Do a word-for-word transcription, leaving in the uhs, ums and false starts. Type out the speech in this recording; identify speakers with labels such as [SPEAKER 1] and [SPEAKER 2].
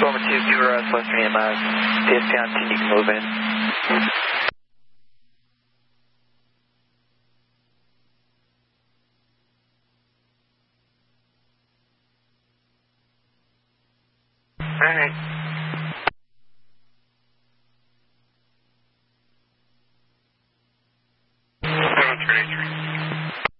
[SPEAKER 1] Storm two, Q R S, Western E M S, P S P on T, you can move in.
[SPEAKER 2] Alright.